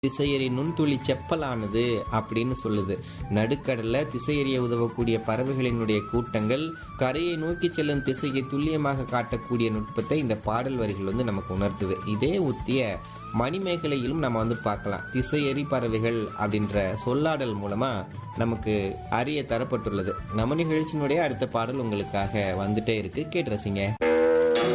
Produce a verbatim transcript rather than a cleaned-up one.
திசையறி நுண்துளி செப்பலானது அப்படின்னு சொல்லுது. நடுக்கடல்ல திசையறிய உதவக்கூடிய பறவைகளினுடைய கூட்டங்கள் கரையை நோக்கி செல்லும் திசையை துல்லியமாக காட்டக்கூடிய நுட்பத்தை இந்த பாடல் வரிகள் வந்து நமக்கு உணர்த்துது. இதே உத்திய மணிமேகலையிலும் நம்ம வந்து பார்க்கலாம். திசையறி பறவைகள் அப்படின்ற சொல்லாடல் மூலமா நமக்கு அறிய தரப்பட்டுள்ளது. நம்ம நிகழ்ச்சியினுடைய அடுத்த பாடல் உங்களுக்காக வந்துட்டே இருக்கு, கேட்டு ரசிங்க.